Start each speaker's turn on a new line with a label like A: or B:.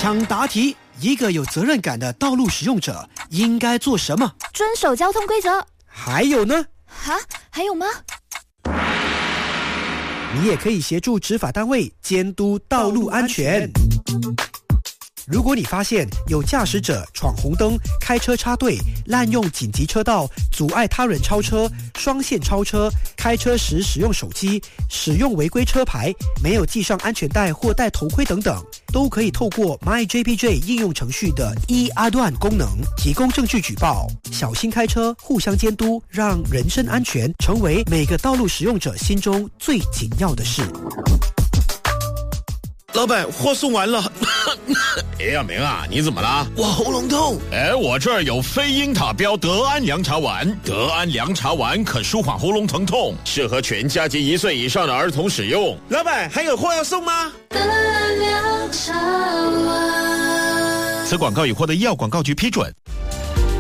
A: 抢答题，一个有责任感的道路使用者应该做什么？
B: 遵守交通规则。
A: 还有呢？
B: 还有吗？
A: 你也可以协助执法单位监督道路安全。如果你发现有驾驶者闯红灯、开车插队、滥用紧急车道、阻碍他人超车、双线超车、开车时使用手机、使用违规车牌、没有系上安全带或戴头盔等等，都可以透过 MyJPJ 应用程序的e-Aduan 功能提供证据举报。小心开车，互相监督，让人身安全成为每个道路使用者心中最紧要的事。
C: 老板，货送完了。
D: 哎呀，明啊，你怎么了？
C: 我喉咙痛。
D: 我这儿有非英塔标德安凉茶丸，德安凉茶丸可舒缓喉咙疼痛，适合全家及1岁以上的儿童使用。
C: 老板，还有货要送吗？
E: 德安凉茶丸。
D: 此广告已获得医药广告局批准。